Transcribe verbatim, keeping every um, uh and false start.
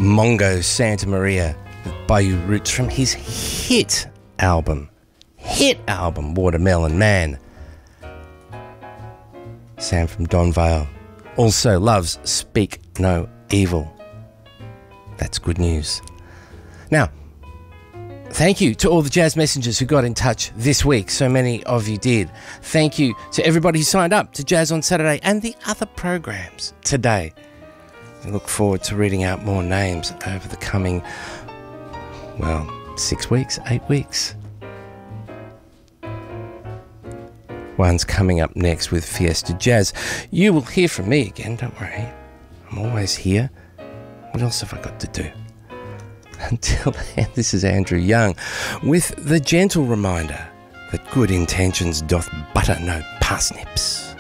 Mongo Santa Maria with Bayou Roots from his hit album, hit album, Watermelon Man. Sam from Don Vale also loves Speak No Evil. That's good news. Now, thank you to all the jazz messengers who got in touch this week. So many of you did. Thank you to everybody who signed up to Jazz on Saturday and the other programs today. I look forward to reading out more names over the coming, well, six weeks, eight weeks. One's coming up next with Fiesta Jazz. You will hear from me again, don't worry. I'm always here. What else have I got to do? Until then, this is Andrew Young with the gentle reminder that good intentions doth butter no parsnips.